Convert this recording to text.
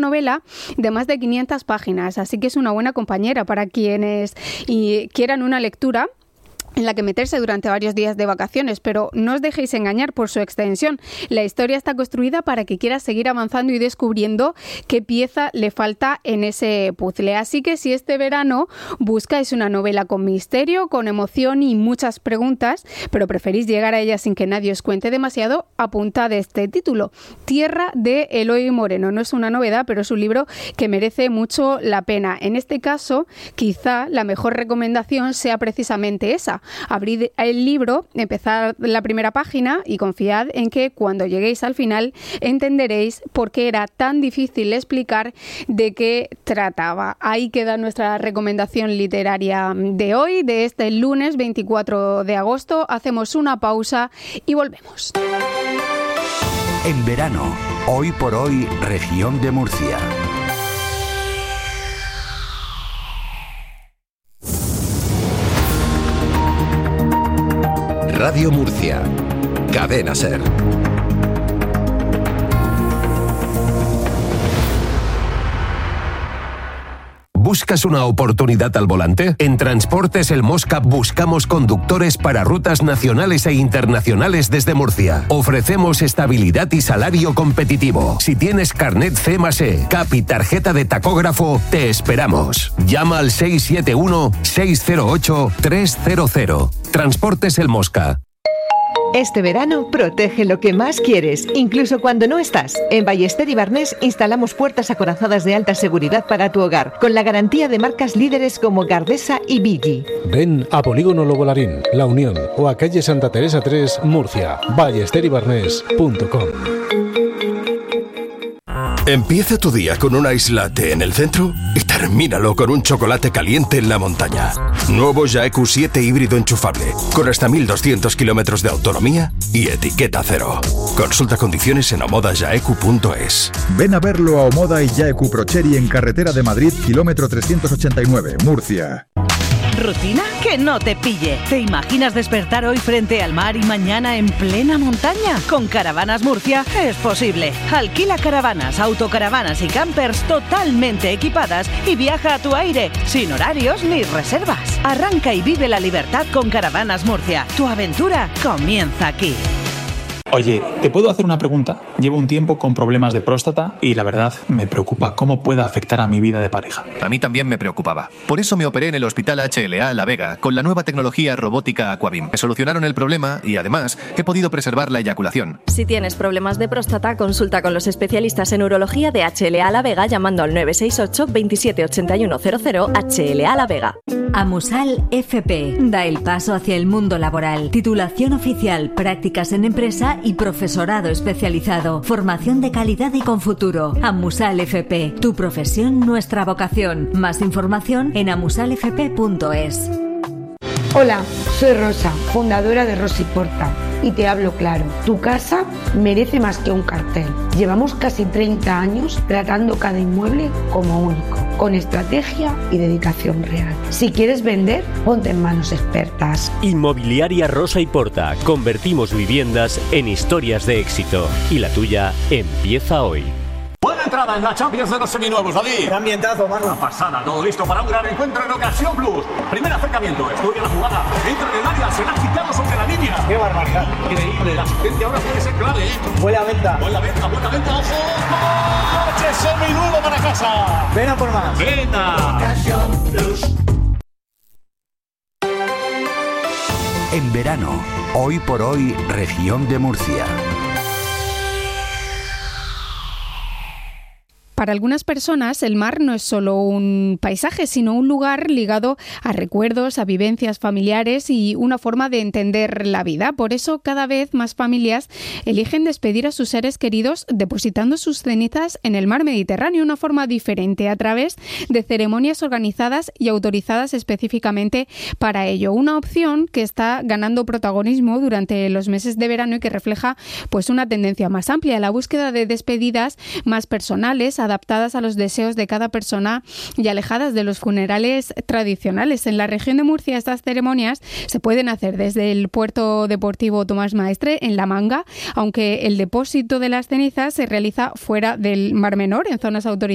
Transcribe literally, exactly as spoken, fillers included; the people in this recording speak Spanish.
novela de más de quinientas páginas, así que es una buena compañera para quienes y quieran una lectura en la que meterse durante varios días de vacaciones, pero no os dejéis engañar por su extensión. La historia está construida para que quieras seguir avanzando y descubriendo qué pieza le falta en ese puzzle. Así que si este verano buscáis una novela con misterio, con emoción y muchas preguntas, pero preferís llegar a ella sin que nadie os cuente demasiado, apuntad este título: Tierra, de Eloy Moreno. No es una novedad, pero es un libro que merece mucho la pena. En este caso, quizá la mejor recomendación sea precisamente esa. Abrid el libro, empezad la primera página y confiad en que cuando lleguéis al final entenderéis por qué era tan difícil explicar de qué trataba. Ahí queda nuestra recomendación literaria de hoy, de este lunes veinticuatro de agosto. Hacemos una pausa y volvemos. En verano, hoy por hoy, región de Murcia. Radio Murcia, Cadena SER. ¿Buscas una oportunidad al volante? En Transportes El Mosca buscamos conductores para rutas nacionales e internacionales desde Murcia. Ofrecemos estabilidad y salario competitivo. Si tienes carnet C más E, C A P y tarjeta de tacógrafo, te esperamos. Llama al seis siete uno, seis cero ocho, tres cero cero. Transportes El Mosca. Este verano protege lo que más quieres, incluso cuando no estás. En Ballester y Barnés instalamos puertas acorazadas de alta seguridad para tu hogar, con la garantía de marcas líderes como Gardesa y Billi. Ven a Polígono Lobolarín, La Unión o a calle Santa Teresa tres, Murcia. ballester y barnés punto com. Empieza tu día con un ice latte en el centro y termínalo con un chocolate caliente en la montaña. Nuevo Jaeku siete híbrido enchufable, con hasta mil doscientos kilómetros de autonomía y etiqueta cero. Consulta condiciones en omoda jaeku punto es. Ven a verlo a Omoda y Jaeku Procheri en carretera de Madrid, kilómetro trescientos ochenta y nueve, Murcia. ¿Rutina? Que no te pille. ¿Te imaginas despertar hoy frente al mar y mañana en plena montaña? Con Caravanas Murcia es posible. Alquila caravanas, autocaravanas y campers totalmente equipadas y viaja a tu aire, sin horarios ni reservas. Arranca y vive la libertad con Caravanas Murcia. Tu aventura comienza aquí. Oye, ¿te puedo hacer una pregunta? Llevo un tiempo con problemas de próstata y la verdad me preocupa cómo pueda afectar a mi vida de pareja. A mí también me preocupaba. Por eso me operé en el Hospital H L A La Vega con la nueva tecnología robótica Aquabim. Me solucionaron el problema y además he podido preservar la eyaculación. Si tienes problemas de próstata, consulta con los especialistas en urología de H L A La Vega llamando al nueve seis ocho, veintisiete ochenta y uno cero cero H L A La Vega. Amusal F P da el paso hacia el mundo laboral. Titulación oficial, prácticas en empresa y profesorado especializado. Formación de calidad y con futuro. Amusal F P. Tu profesión, nuestra vocación. Más información en amusal f p punto es. Hola, soy Rosa, fundadora de Rosa y Porta. Y te hablo claro, tu casa merece más que un cartel. Llevamos casi treinta años tratando cada inmueble como único, con estrategia y dedicación real. Si quieres vender, ponte en manos expertas. Inmobiliaria Rosa y Porta. Convertimos viviendas en historias de éxito. Y la tuya empieza hoy. Buena entrada en la Champions de los seminuevos, David. ¡Qué ambientazo, Marco! Una pasada, todo listo para un gran encuentro en Ocasión Plus. Primer acercamiento, estudia la jugada, entra en el área, se la ha quitado sobre la línea. ¡Qué barbaridad! Increíble, la asistencia ahora puede ser clave, ¿eh? Buena venta. Buena venta, buena venta, ojo. ¡Coche seminuevo para casa! Ven a por más. ¡Venga! Ocasión Plus. En verano, hoy por hoy, región de Murcia. Para algunas personas el mar no es solo un paisaje, sino un lugar ligado a recuerdos, a vivencias familiares y una forma de entender la vida. Por eso cada vez más familias eligen despedir a sus seres queridos depositando sus cenizas en el mar Mediterráneo, una forma diferente, a través de ceremonias organizadas y autorizadas específicamente para ello. Una opción que está ganando protagonismo durante los meses de verano y que refleja pues una tendencia más amplia, la búsqueda de despedidas más personales, adaptadas a los deseos de cada persona y alejadas de los funerales tradicionales. En la región de Murcia estas ceremonias se pueden hacer desde el puerto deportivo Tomás Maestre en La Manga, aunque el depósito de las cenizas se realiza fuera del Mar Menor, en zonas autorizadas